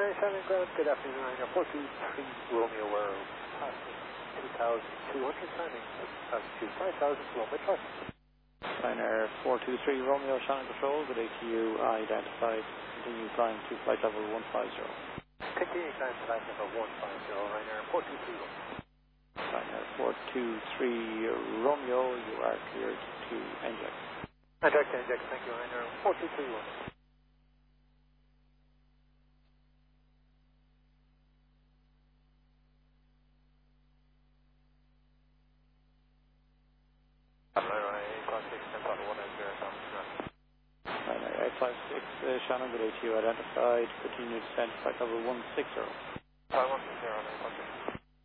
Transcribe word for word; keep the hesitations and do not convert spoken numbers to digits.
nine seven, good afternoon, Ryanair four two three Romeo, we're passing two thousand two hundred, climbing altitude five thousand kilometer trust. Ryanair four two three Romeo, Shannon Control, good A T U identified, continue climb to flight level one five zero. Continue climb to flight level one five zero, Ryanair four two three Romeo. Ryanair four two three Romeo, you are cleared to inject. Inject, inject, thank you, Ryanair four two three Romeo. Ryanair eight five six, uh, Shannon, good A T U identified, continue descent to flight level one six zero. five one